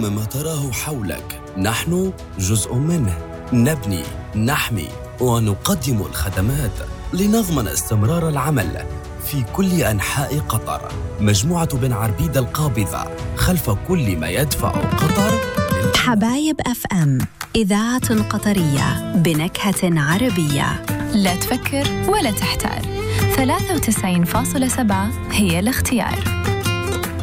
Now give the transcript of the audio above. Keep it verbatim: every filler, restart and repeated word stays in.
مما تراه حولك، نحن جزء منه. نبني، نحمي ونقدم الخدمات لنضمن استمرار العمل في كل أنحاء قطر. مجموعة بن عربيدة القابضة، خلف كل ما يدفع قطر. حبايب أف أم، إذاعة قطرية بنكهة عربية. لا تفكر ولا تحتار، ثلاثة وتسعين فاصلة سبعة هي الاختيار.